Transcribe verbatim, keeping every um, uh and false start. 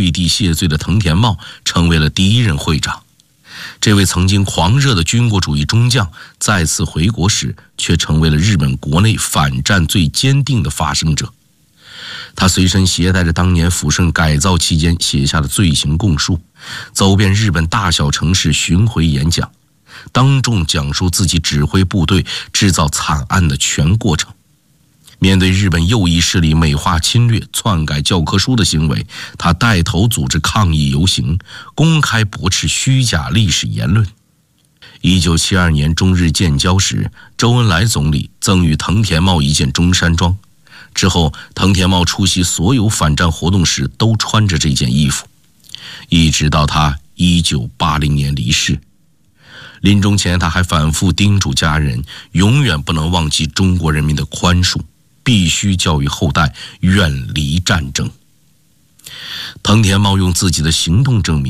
跪地谢罪的藤田茂成为了第一任会长。这位曾经狂热的军国主义中将再次回国时，却成为了日本国内反战最坚定的发声者。他随身携带着当年抚顺改造期间写下的罪行供述，走遍日本大小城市巡回演讲，当众讲述自己指挥部队制造惨案的全过程。面对日本右翼势力美化侵略、篡改教科书的行为，他带头组织抗议游行，公开驳斥虚假历史言论。一九七二年中日建交时，周恩来总理赠予藤田茂一件中山装，之后藤田茂出席所有反战活动时都穿着这件衣服，一直到他一九八零年离世。临终前，他还反复叮嘱家人，永远不能忘记中国人民的宽恕，必须教育后代远离战争。藤田茂用自己的行动证明